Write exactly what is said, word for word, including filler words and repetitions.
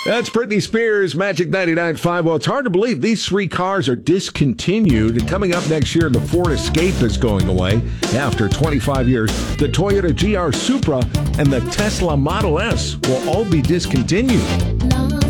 That's Britney Spears, Magic ninety-nine point five. Well, it's hard to believe these three cars are discontinued. And coming up next year, the Ford Escape is going away after twenty-five years. The Toyota G R Supra and the Tesla Model S will all be discontinued.